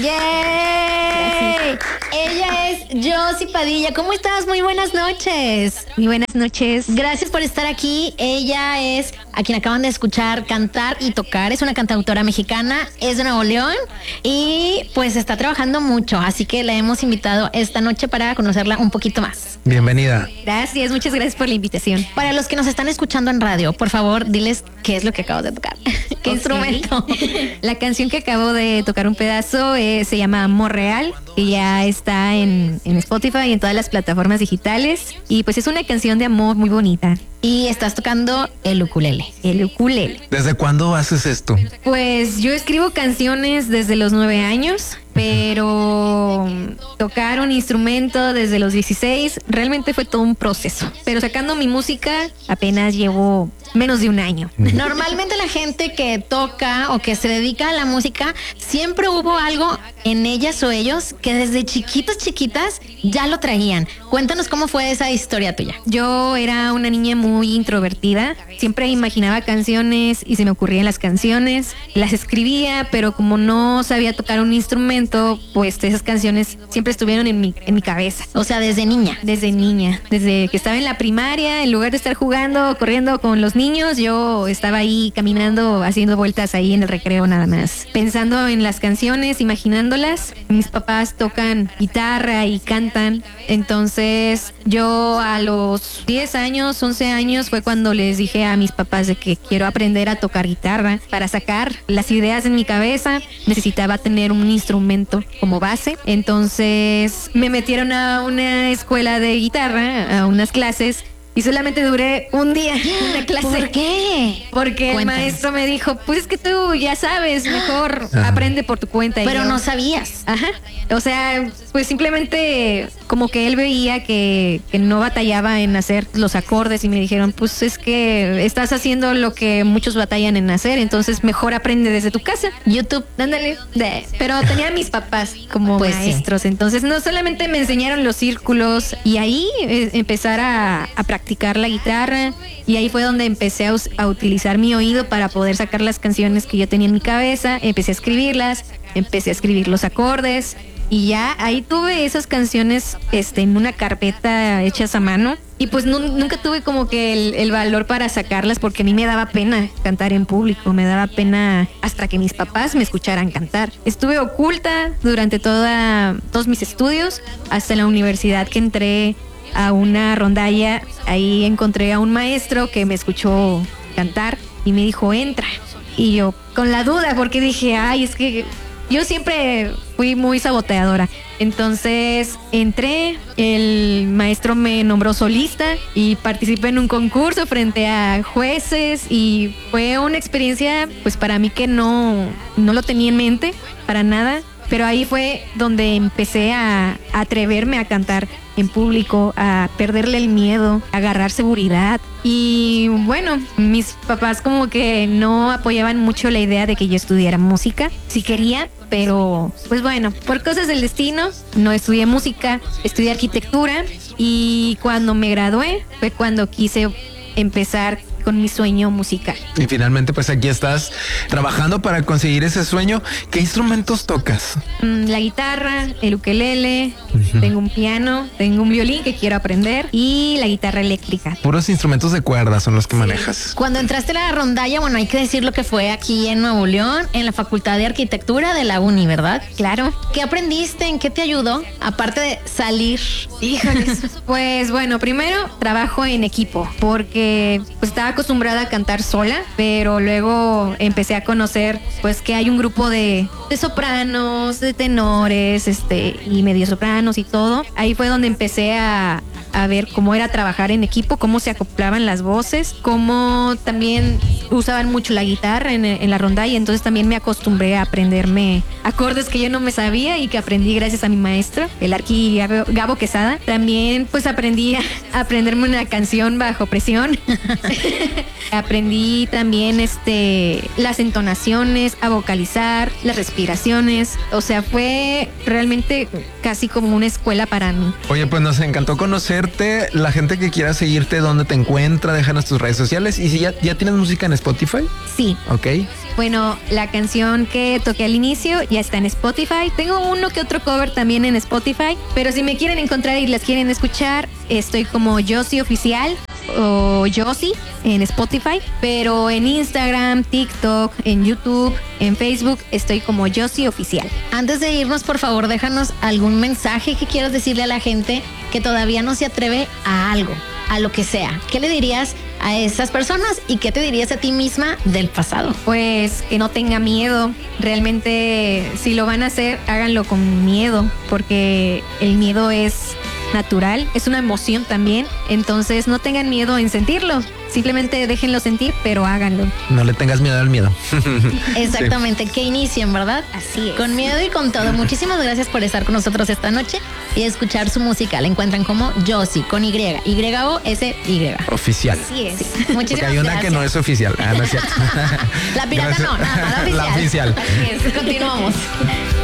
¡Yay! Ella es Josie Padilla. ¿Cómo estás? Muy buenas noches. Muy buenas noches. Gracias por estar aquí. Ella es a quien acaban de escuchar cantar y tocar. Es una cantautora mexicana, es de Nuevo León y pues está trabajando mucho. Así que la hemos invitado esta noche para conocerla un poquito más. Bienvenida. Gracias, muchas gracias por la invitación. Para los que nos están escuchando en radio, por favor, diles qué es lo que acabas de tocar. ¿Qué instrumento? La canción que acabo de tocar un pedazo se llama Amor Real, que ya está en Spotify y en todas las plataformas digitales. Y pues es una canción de amor muy bonita. Y estás tocando el ukulele. El ukulele. ¿Desde cuándo haces esto? Pues yo escribo canciones desde los 9 años, pero tocar un instrumento desde los 16 realmente fue todo un proceso. Pero sacando mi música apenas llevo menos de un año. Normalmente la gente que toca o que se dedica a la música, siempre hubo algo en ellas o ellos que desde chiquitas ya lo traían. Cuéntanos cómo fue esa historia tuya. Yo era una niña muy introvertida, siempre imaginaba canciones y se me ocurrían las canciones, las escribía, pero como no sabía tocar un instrumento, pues esas canciones siempre estuvieron en mi cabeza. O sea, desde niña. Desde niña, desde que estaba en la primaria, en lugar de estar jugando, corriendo con los niños, yo estaba ahí caminando, haciendo vueltas ahí en el recreo nada más, pensando en las canciones, imaginándolas. Mis papás tocan guitarra y cantan, entonces yo a los 10 años, 11 años fue cuando les dije a mis papás de que quiero aprender a tocar guitarra. Para sacar las ideas en mi cabeza necesitaba tener un instrumento como base, entonces me metieron a una escuela de guitarra, a unas clases. Y solamente duré un día en la clase. ¿Por qué? Porque el maestro me dijo, pues es que tú ya sabes, mejor aprende por tu cuenta. Pero no sabías. Ajá. O sea, pues simplemente como que él veía que no batallaba en hacer los acordes y me dijeron, pues es que estás haciendo lo que muchos batallan en hacer, entonces mejor aprende desde tu casa. YouTube, ándale. Pero tenía a mis papás como pues maestros, entonces no solamente me enseñaron los círculos y ahí empezar a practicar la guitarra, y ahí fue donde empecé a utilizar mi oído para poder sacar las canciones que yo tenía en mi cabeza. Empecé a escribirlas, empecé a escribir los acordes y ya ahí tuve esas canciones en una carpeta hechas a mano. Y pues nunca tuve como que el valor para sacarlas porque a mí me daba pena cantar en público, me daba pena hasta que mis papás me escucharan cantar. Estuve oculta durante todos mis estudios, hasta la universidad que entré a una rondalla. Ahí encontré a un maestro que me escuchó cantar y me dijo, entra. Y yo con la duda, porque dije, ay, es que yo siempre fui muy saboteadora. Entonces entré, el maestro me nombró solista y participé en un concurso frente a jueces y fue una experiencia pues para mí que no lo tenía en mente para nada. Pero ahí fue donde empecé a atreverme a cantar en público, a perderle el miedo, a agarrar seguridad. Y bueno, mis papás como que no apoyaban mucho la idea de que yo estudiara música. Sí quería, pero pues bueno, por cosas del destino, no estudié música, estudié arquitectura. Y cuando me gradué fue cuando quise empezar con mi sueño musical. Y finalmente pues aquí estás trabajando para conseguir ese sueño. ¿Qué instrumentos tocas? La guitarra, el ukelele, tengo un piano, tengo un violín que quiero aprender y la guitarra eléctrica. Puros instrumentos de cuerda son los que manejas. Cuando entraste a la rondalla, bueno, hay que decir lo que fue aquí en Nuevo León, en la Facultad de Arquitectura de la Uni, ¿verdad? Claro. ¿Qué aprendiste? ¿En qué te ayudó? Aparte de salir. Híjoles. Pues bueno, primero trabajo en equipo porque pues estaba acostumbrada a cantar sola, pero luego empecé a conocer pues que hay un grupo de sopranos, de tenores, y medio sopranos y todo. Ahí fue donde empecé a ver cómo era trabajar en equipo, cómo se acoplaban las voces, cómo también usaban mucho la guitarra en la rondalla, entonces también me acostumbré a aprenderme acordes que yo no me sabía y que aprendí gracias a mi maestro, el arqui Gabo Quesada. También pues aprendí a aprenderme una canción bajo presión. Aprendí también las entonaciones, a vocalizar, las respiraciones. O sea, fue realmente casi como una escuela para mí. Oye, pues nos encantó conocerte. La gente que quiera seguirte, ¿dónde te encuentra? Déjanos tus redes sociales. Y si ya tienes música en Spotify? Sí. Ok. Bueno, la canción que toqué al inicio ya está en Spotify. Tengo uno que otro cover también en Spotify, pero si me quieren encontrar y las quieren escuchar, estoy como Josie Oficial o Josie en Spotify, pero en Instagram, TikTok, en YouTube, en Facebook estoy como Josie Oficial. Antes de irnos, por favor, déjanos algún mensaje que quieras decirle a la gente que todavía no se atreve a algo, a lo que sea. ¿Qué le dirías a esas personas y qué te dirías a ti misma del pasado? Pues que no tenga miedo. Realmente, si lo van a hacer, háganlo con miedo, porque el miedo es natural, es una emoción también. Entonces, no tengan miedo en sentirlo. Simplemente déjenlo sentir, pero háganlo. No le tengas miedo al miedo. Exactamente, que inicien, ¿verdad? Así es. Con miedo y con todo. Muchísimas gracias por estar con nosotros esta noche y escuchar su música. La encuentran como Josie, con Y. Y-O-S-Y. Oficial. Así es. Porque Muchísimas hay una gracias. que no es oficial. Ah, no es cierto. La pirata Gracias. no, nada, la oficial. La oficial. Así es, continuamos.